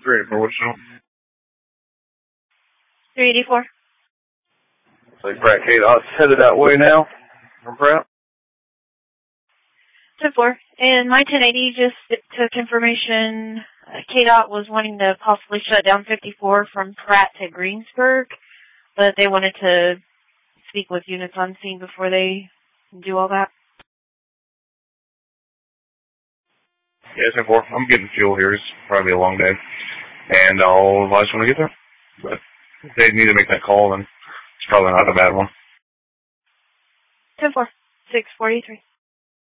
384, what's your 384. So Pratt KDOT's headed that way now from Pratt? 10-4. And my 1080 just took information. KDOT was wanting to possibly shut down 54 from Pratt to Greensburg, but they wanted to speak with units on scene before they do all that. Yeah, 10-4. I'm getting fuel here. It's probably a long day. And I'll advise when I get there. But if they need to make that call, then it's probably not a bad one. 10-4. 643.